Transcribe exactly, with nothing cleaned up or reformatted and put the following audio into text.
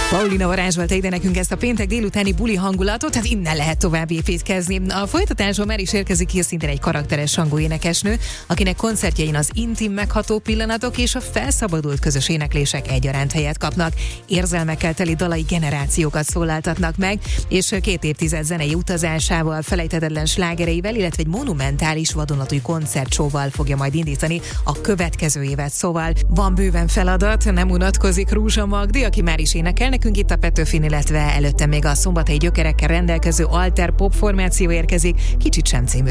Paulina varázsolta ide nekünk ezt a péntek délutáni buli hangulatot, tehát innen lehet tovább építkezni. A folytatásban már is érkezik ki szintén egy karakteres hangú énekesnő, akinek koncertjein az intim megható pillanatok és a felszabadult közös éneklések egyaránt helyet kapnak. Érzelmekkel teli dalai generációkat szólaltatnak meg, és két évtized zenei utazásával, felejthetetlen slágereivel, illetve egy monumentális vadonatúj koncertsóval fogja majd indítani a következő évet. Szóval van bőven feladat, nem unatkozik Rúzsa Magdi, aki már is énekel nekünk itt a Petőfin, illetve előtte még a szombathelyi gyökerekkel rendelkező alter pop formáció érkezik, Kicsit sem című